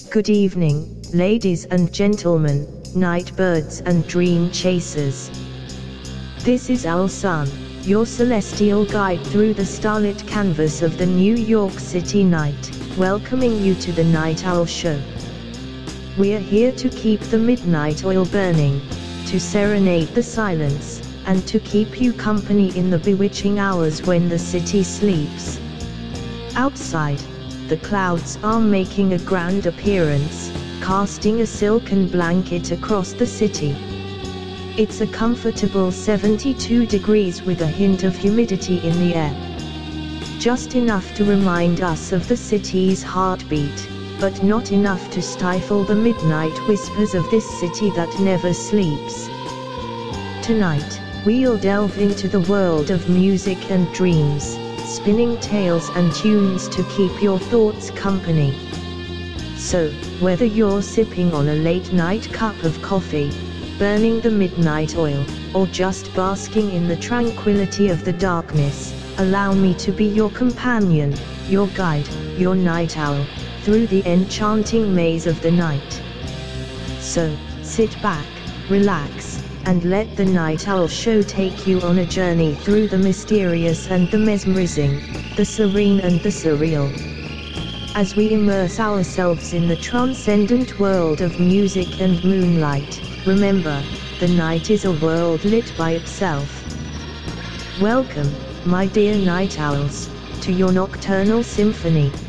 Good evening, ladies and gentlemen, night birds and dream chasers. This is Owl Sun, your celestial guide through the starlit canvas of the New York City night, welcoming you to the Night Owl Show. We're here to keep the midnight oil burning, to serenade the silence, and to keep you company in the bewitching hours when the city sleeps. Outside, the clouds are making a grand appearance, casting a silken blanket across the city. It's a comfortable 72 degrees with a hint of humidity in the air. Just enough to remind us of the city's heartbeat, but not enough to stifle the midnight whispers of this city that never sleeps. Tonight, we'll delve into the world of music and dreams, spinning tales and tunes to keep your thoughts company. So, whether you're sipping on a late night cup of coffee, burning the midnight oil, or just basking in the tranquility of the darkness, allow me to be your companion, your guide, your night owl, through the enchanting maze of the night. So, sit back, relax, and let the Night Owl Show take you on a journey through the mysterious and the mesmerizing, the serene and the surreal. As we immerse ourselves in the transcendent world of music and moonlight, remember, the night is a world lit by itself. Welcome, my dear night owls, to your nocturnal symphony.